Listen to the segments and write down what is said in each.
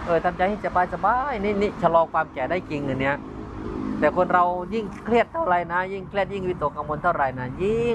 ทำใจให้สบายนี่ชะลอความแก่ได้จริงอันเนี้ยแต่คนเรายิ่งเครียดเท่าไหร่นะยิ่งเครียดยิ่งวิตกกังวลเท่าไหร่นะ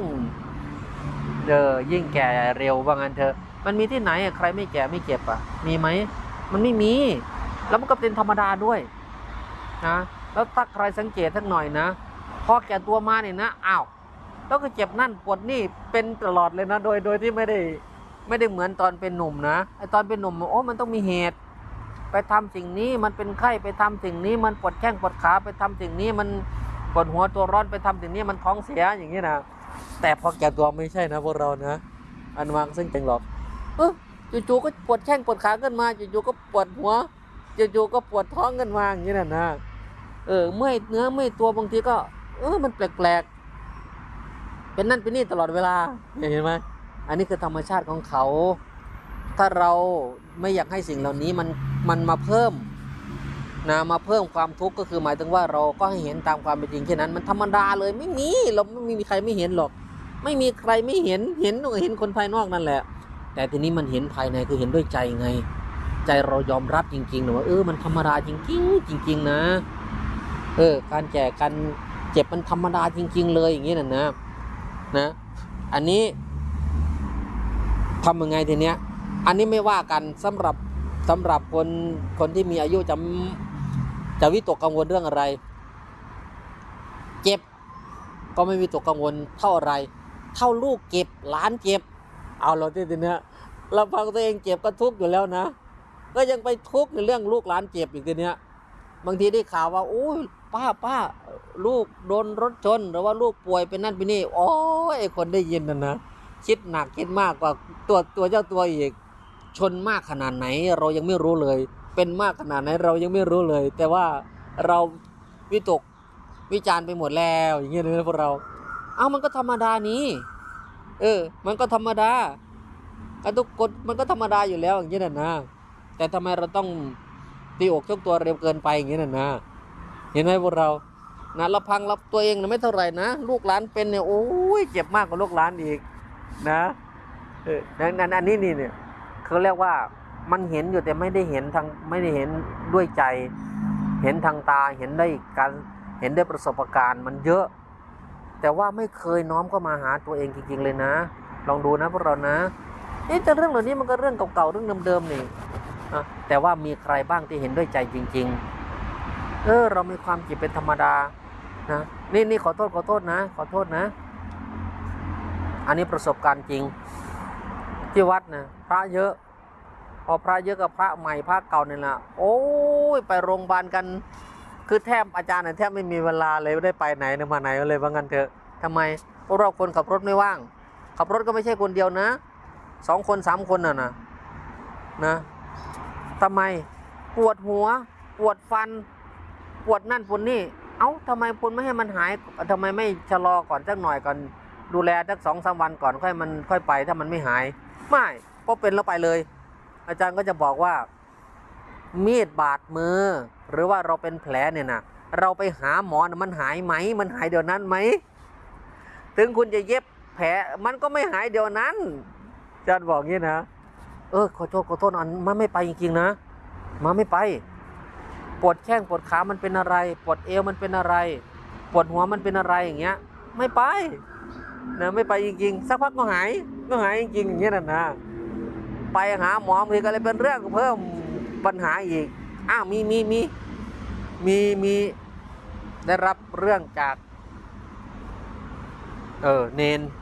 ยิ่งแก่เร็วว่างั้นเถอะมันมีที่ไหนใครไม่แก่ไม่เจ็บอ่ะมีไหมมันไม่มีแล้วมันก็เป็นธรรมดาด้วยนะแล้วถ้าใครสังเกตสักหน่อยนะพอแก่ตัวมาเนี่ยนะอ้าวแล้วก็เจ็บนั่นปวดนี่เป็นตลอดเลยนะโดยที่ไม่ได้เหมือนตอนเป็นหนุ่มนะไอตอนเป็นหนุ่มโอ้มันต้องมีเหตุไปทำสิ่งนี้มันเป็นไข้ไปทำสิ่งนี้มันปวดแข้งปวดขาไปทำสิ่งนี้มันปวดหัวตัวร้อนไปทำสิ่งนี้มันท้องเสียอย่างนี้นะแต่พอแก่ตัวไม่ใช่นะพวกเรานะอันวางซึ่งจริงหรอกจู่ๆก็ปวดแข้งปวดขาขึ้นมาจู่ๆก็ปวดหัวจู่ๆก็ปวดท้องขึ้นมาอย่างนี้นะเมื่อยเนื้อเมื่อยตัวบางทีก็มันแปลกๆเป็นนั่นเป็นนี่ตลอดเวลาเห็นไหมอันนี้คือธรรมชาติของเขาถ้าเราไม่อยากให้สิ่งเหล่านี้มันมาเพิ่มนะมาเพิ่มความทุกข์ก็คือหมายถึงว่าเราก็ให้เห็นตามความเป็นจริงแค่นั้นมันธรรมดาเลยไม่มีเราไม่มีใครไม่เห็นหรอกไม่มีใครไม่เห็นคนภายนอกนั่นแหละแต่ทีนี้มันเห็นภายในคือเห็นด้วยใจไงใจเรายอมรับจริงๆนะว่ามันธรรมดาจริงๆจริงๆนะการแก่การเจ็บมันธรรมดาจริงๆเลยอย่างนี้นะอันนี้ทำยังไงทีเนี้ยอันนี้ไม่ว่ากันสำหรับคนที่มีอายุจะวิตกกังวลเรื่องอะไรเจ็บก็ไม่วิตกกังวลเท่าไรเท่าลูกเจ็บหลานเจ็บเอาเราทีเนี้ยเราฟังตัวเองเจ็บก็ทุกข์อยู่แล้วนะก็ยังไปทุกข์ในเรื่องลูกหลานเจ็บอีกทีเนี้ยบางทีได้ข่าวว่าโอ้ยป้าลูกโดนรถชนหรือว่าลูกป่วยเป็นนั่นเป็นนี่โอ้ยคนได้ยินนะคิดหนักคิดมากกว่าตัวเจ้าตัวอีกชนมากขนาดไหนเรายังไม่รู้เลยเป็นมากขนาดไหนเรายังไม่รู้เลยแต่ว่าเราวิตกวิจารณ์ไปหมดแล้วอย่างเงี้ยนะพวกเรามันก็ธรรมดานี้มันก็ธรรมดาทุกคนมันก็ธรรมดาอยู่แล้วอย่างเงี้ยนะแต่ทำไมเราต้องตีอกชกตัวเร็วเกินไปอย่างเงี้ยนะเห็นไหมพวกเรานะเราพังรับตัวเองนะไม่เท่าไหร่นะลูกหลานเป็นเนี่ยโอ้ยเจ็บมากกว่าลูกหลานอีกนะนั้นอันนี้เนี่ยเขาเรียกว่ามันเห็นอยู่แต่ไม่ได้เห็นด้วยใจเห็นทางตาเห็นด้วยประสบการณ์มันเยอะแต่ว่าไม่เคยน้อมเข้ามาหาตัวเองจริงๆเลยนะลองดูนะพวกเรานะแต่เรื่องเหล่านี้มันก็เรื่องเก่าๆเรื่องเดิมๆนี่แต่ว่ามีใครบ้างที่เห็นด้วยใจจริงๆเรามีความจิตเป็นธรรมดานะนี่ขอโทษนะอันนี้ประสบการณ์จริงที่วัดนะพระเยอะพอพระเยอะกับพระใหม่พระเก่าเนี่ยนะโอ้ยไปโรงพยาบาลกันคือแทบอาจารย์แทบไม่มีเวลาเลยไม่ได้ไปไหนมาไหนเลยว่างั้นเถอะทำไมพวกเราคนขับรถไม่ว่างขับรถก็ไม่ใช่คนเดียวนะ2 คน 3 คนนะทำไมปวดหัวปวดฟันปวดนั่นปวดนี่ทำไมคุณไม่ให้มันหายทำไมไม่ชะลอก่อนสักหน่อยก่อนดูแลสัก2-3 วันก่อนค่อยไปถ้ามันไม่หายไม่พอเป็นแล้วไปเลยอาจารย์ก็จะบอกว่ามีดบาดมือหรือว่าเราเป็นแผลเนี่ยนะเราไปหาหมอนะมันหายไหมมันหายเดี๋ยวนั้นไหมถึงคุณจะเย็บแผลมันก็ไม่หายเดี๋ยวนั้นอาจารย์บอกงี้นะขอโทษมันไม่ไปจริงๆนะมันไม่ไปปวดแข้งปวดขามันเป็นอะไรปวดเอวมันเป็นอะไรปวดหัวมันเป็นอะไรอย่างเงี้ยไม่ไปนะไม่ไปจริงๆสักพักก็หายจริงๆอย่างเงี้ยนะไปหาหมอมีก็เลยเป็นเรื่องเพิ่มปัญหาอีกมีได้รับเรื่องจากเนน